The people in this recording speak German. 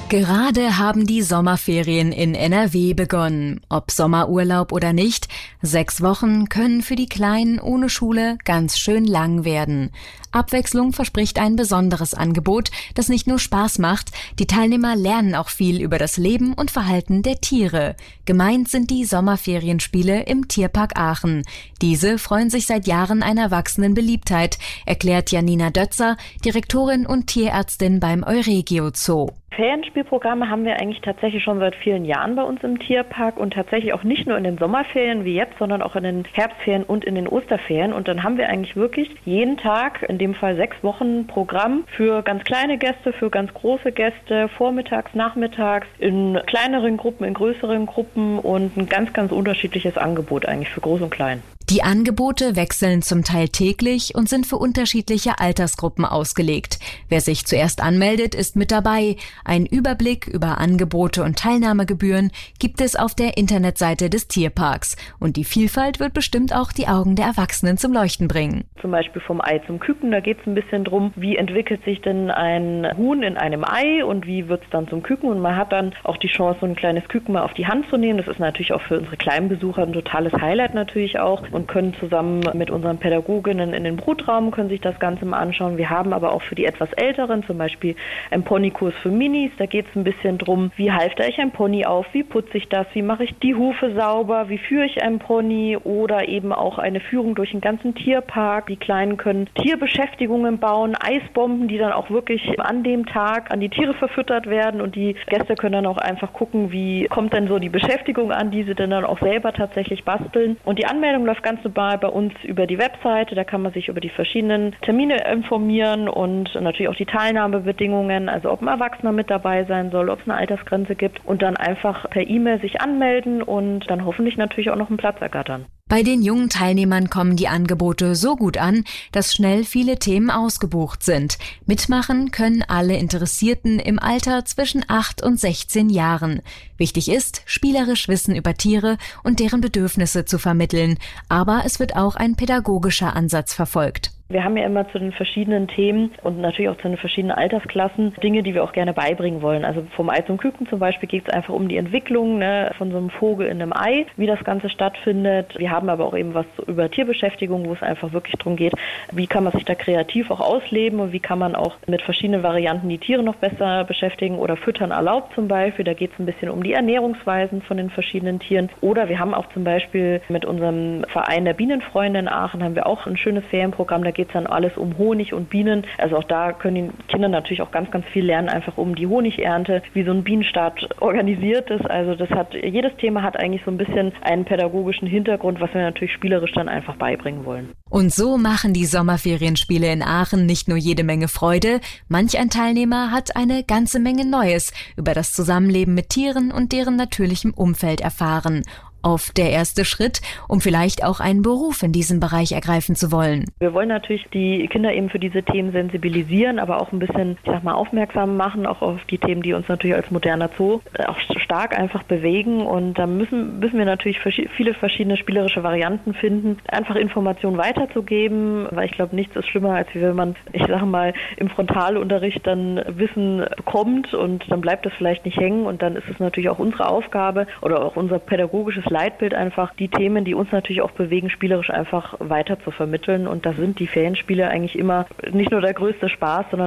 Gerade haben die Sommerferien in NRW begonnen. Ob Sommerurlaub oder nicht, 6 Wochen können für die Kleinen ohne Schule ganz schön lang werden. Abwechslung verspricht ein besonderes Angebot, das nicht nur Spaß macht, die Teilnehmer lernen auch viel über das Leben und Verhalten der Tiere. Gemeint sind die Sommerferienspiele im Tierpark Aachen. Diese freuen sich seit Jahren einer wachsenden Beliebtheit, erklärt Janina Dötzer, Direktorin und Tierärztin beim Euregio Zoo. Ferienspielprogramme haben wir eigentlich tatsächlich schon seit vielen Jahren bei uns im Tierpark und tatsächlich auch nicht nur in den Sommerferien wie jetzt, sondern auch in den Herbstferien und in den Osterferien. Und dann haben wir eigentlich wirklich jeden Tag, in dem Fall 6 Wochen Programm für ganz kleine Gäste, für ganz große Gäste, vormittags, nachmittags, in kleineren Gruppen, in größeren Gruppen und ein ganz, ganz unterschiedliches Angebot eigentlich für Groß und Klein. Die Angebote wechseln zum Teil täglich und sind für unterschiedliche Altersgruppen ausgelegt. Wer sich zuerst anmeldet, ist mit dabei. Ein Überblick über Angebote und Teilnahmegebühren gibt es auf der Internetseite des Tierparks. Und die Vielfalt wird bestimmt auch die Augen der Erwachsenen zum Leuchten bringen. Zum Beispiel vom Ei zum Küken, da geht es ein bisschen drum, wie entwickelt sich denn ein Huhn in einem Ei und wie wird es dann zum Küken. Und man hat dann auch die Chance, so ein kleines Küken mal auf die Hand zu nehmen. Das ist natürlich auch für unsere kleinen Besucher ein totales Highlight natürlich auch. Und können zusammen mit unseren Pädagoginnen in den Brutraum, können sich das Ganze mal anschauen. Wir haben aber auch für die etwas Älteren zum Beispiel einen Ponykurs für Minis. Da geht es ein bisschen drum, wie halfter ich ein Pony auf, wie putze ich das, wie mache ich die Hufe sauber, wie führe ich ein Pony oder eben auch eine Führung durch den ganzen Tierpark. Die Kleinen können Tierbeschäftigungen bauen, Eisbomben, die dann auch wirklich an dem Tag an die Tiere verfüttert werden und die Gäste können dann auch einfach gucken, wie kommt denn so die Beschäftigung an, die sie dann auch selber tatsächlich basteln. Und die Anmeldung läuft ganz normal bei uns über die Webseite, da kann man sich über die verschiedenen Termine informieren und natürlich auch die Teilnahmebedingungen, also ob ein Erwachsener mit dabei sein soll, ob es eine Altersgrenze gibt und dann einfach per E-Mail sich anmelden und dann hoffentlich natürlich auch noch einen Platz ergattern. Bei den jungen Teilnehmern kommen die Angebote so gut an, dass schnell viele Themen ausgebucht sind. Mitmachen können alle Interessierten im Alter zwischen 8 und 16 Jahren. Wichtig ist, spielerisch Wissen über Tiere und deren Bedürfnisse zu vermitteln, aber es wird auch ein pädagogischer Ansatz verfolgt. Wir haben ja immer zu den verschiedenen Themen und natürlich auch zu den verschiedenen Altersklassen Dinge, die wir auch gerne beibringen wollen. Also vom Ei zum Küken zum Beispiel geht es einfach um die Entwicklung von so einem Vogel in einem Ei, wie das Ganze stattfindet. Wir haben aber auch eben was über Tierbeschäftigung, wo es einfach wirklich darum geht, wie kann man sich da kreativ auch ausleben und wie kann man auch mit verschiedenen Varianten die Tiere noch besser beschäftigen oder füttern erlaubt zum Beispiel. Da geht es ein bisschen um die Ernährungsweisen von den verschiedenen Tieren. Oder wir haben auch zum Beispiel mit unserem Verein der Bienenfreunde in Aachen haben wir auch ein schönes Ferienprogramm. Da geht es dann alles um Honig und Bienen. Also auch da können die Kinder natürlich auch ganz, ganz viel lernen, einfach um die Honigernte, wie so ein Bienenstaat organisiert ist. Also jedes Thema hat eigentlich so ein bisschen einen pädagogischen Hintergrund, was wir natürlich spielerisch dann einfach beibringen wollen. Und so machen die Sommerferienspiele in Aachen nicht nur jede Menge Freude, manch ein Teilnehmer hat eine ganze Menge Neues über das Zusammenleben mit Tieren und deren natürlichem Umfeld erfahren. Oft der erste Schritt, um vielleicht auch einen Beruf in diesem Bereich ergreifen zu wollen. Wir wollen natürlich die Kinder eben für diese Themen sensibilisieren, aber auch ein bisschen, aufmerksam machen, auch auf die Themen, die uns natürlich als moderner Zoo auch stark einfach bewegen. Und da müssen wir natürlich viele verschiedene spielerische Varianten finden, einfach Informationen weiterzugeben, weil ich glaube, nichts ist schlimmer, als wenn man, im Frontalunterricht dann Wissen bekommt und dann bleibt das vielleicht nicht hängen und dann ist es natürlich auch unsere Aufgabe oder auch unser pädagogisches Leitbild einfach, die Themen, die uns natürlich auch bewegen, spielerisch einfach weiter zu vermitteln. Und da sind die Ferienspiele eigentlich immer nicht nur der größte Spaß, sondern